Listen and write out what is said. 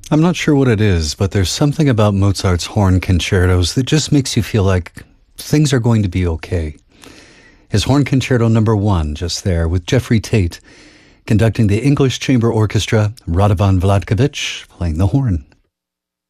I'm not sure what it is, but there's something about Mozart's horn concertos that just makes you feel like things are going to be okay. His Horn Concerto number 1 just there with Jeffrey Tate conducting the English Chamber Orchestra, Radovan Vlatkovich playing the horn.